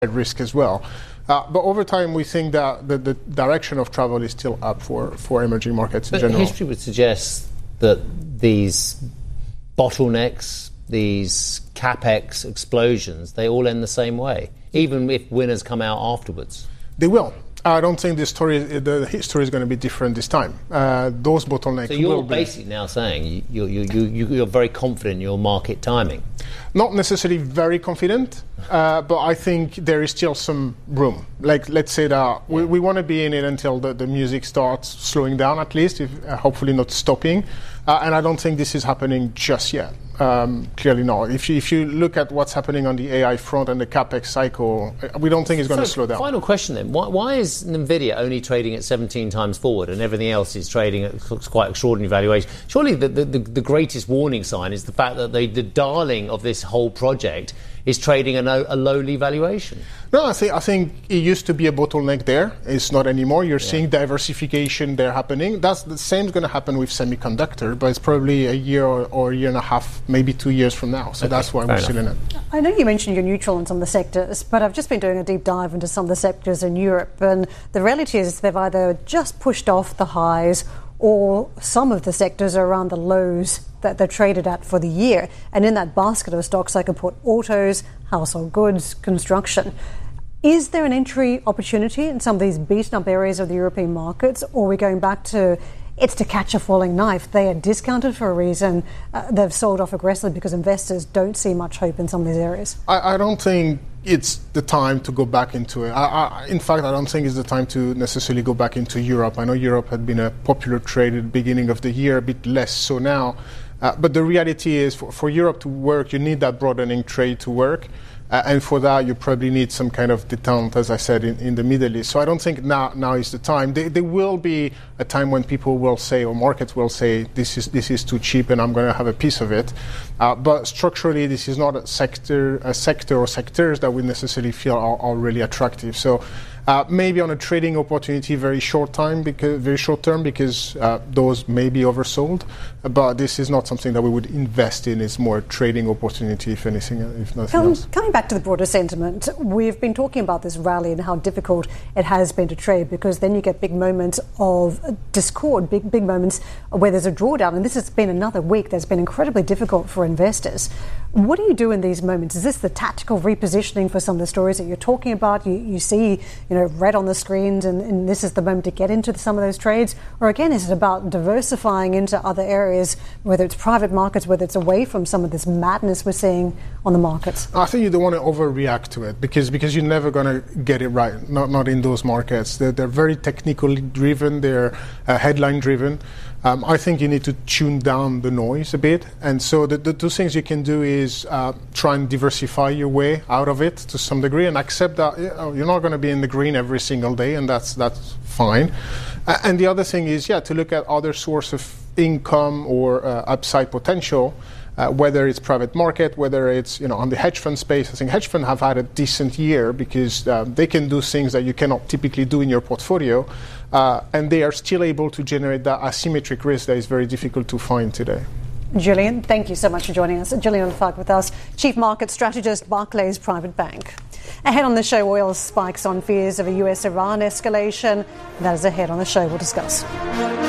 risk as well. But over time, we think that the direction of travel is still up for emerging markets in general. History would suggest that these bottlenecks, these capex explosions, they all end the same way, even if winners come out afterwards. They will. I don't think the history is going to be different this time. Those bottlenecks. So you're basically now saying you're very confident in your market timing. Not necessarily very confident, but I think there is still some room. Like, let's say that we want to be in it until the music starts slowing down, at least, if hopefully not stopping. And I don't think this is happening just yet. Clearly not. If you look at what's happening on the AI front and the capex cycle, we don't think it's going to slow down. Final question then: Why is Nvidia only trading at 17 times forward, and everything else is trading at quite extraordinary valuation? Surely the greatest warning sign is the fact that the darling of this whole project is trading a lowly valuation. No, I think it used to be a bottleneck there. It's not anymore. You're seeing diversification there happening. That's the same is going to happen with semiconductor, but it's probably a year or a year and a half, maybe 2 years from now. So that's why we're still in it. I know you mentioned you're neutral on some of the sectors, but I've just been doing a deep dive into some of the sectors in Europe, and the reality is they've either just pushed off the highs or some of the sectors are around the lows that they're traded at for the year. And in that basket of stocks, I can put autos, household goods, construction. Is there an entry opportunity in some of these beaten up areas of the European markets, or are we going back to it's to catch a falling knife? They are discounted for a reason. They've sold off aggressively because investors don't see much hope in some of these areas. I don't think it's the time to go back into it. In fact, I don't think it's the time to necessarily go back into Europe. I know Europe had been a popular trade at the beginning of the year, a bit less so now. But the reality is for Europe to work, you need that broadening trade to work. And for that, you probably need some kind of detente, as I said, in the Middle East. So I don't think now is the time. There will be a time when people will say, or markets will say, this is too cheap and I'm going to have a piece of it. But structurally, this is not a sector or sectors that we necessarily feel are really attractive. So maybe on a trading opportunity, very short term, because those may be oversold. But this is not something that we would invest in. It's more a trading opportunity, if anything, if nothing else. Coming back to the broader sentiment, we've been talking about this rally and how difficult it has been to trade, because then you get big moments of discord, big moments where there's a drawdown. And this has been another week that's been incredibly difficult for investors. What do you do in these moments? Is this the tactical repositioning for some of the stories that you're talking about? You see, red on the screens, and this is the moment to get into some of those trades? Or again, is it about diversifying into other areas, whether it's private markets, whether it's away from some of this madness we're seeing on the markets? I think you don't want to overreact to it because you're never going to get it right. Not in those markets. They're very technically driven. They're headline driven. I think you need to tune down the noise a bit. And so the two things you can do is try and diversify your way out of it to some degree and accept that you're not going to be in the green every single day, and that's fine. And the other thing is, to look at other source of income or upside potential, whether it's private market, whether it's on the hedge fund space. I think hedge funds have had a decent year because they can do things that you cannot typically do in your portfolio, and they are still able to generate that asymmetric risk that is very difficult to find today. Julian, thank you so much for joining us. Julian Falk with us, Chief Market Strategist, Barclays Private Bank. Ahead on the show, oil spikes on fears of a US-Iran escalation. That is ahead on the show. We'll discuss.